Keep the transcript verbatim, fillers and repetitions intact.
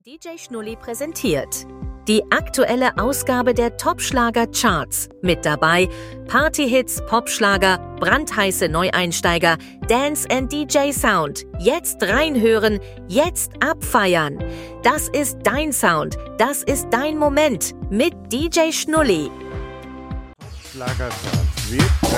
D J Schnulli präsentiert die aktuelle Ausgabe der Top-Schlager-Charts. Mit dabei Partyhits, Popschlager, brandheiße Neueinsteiger, Dance and D J Sound. Jetzt reinhören, jetzt abfeiern. Das ist dein Sound, das ist dein Moment mit D J Schnulli. Schlager-Charts.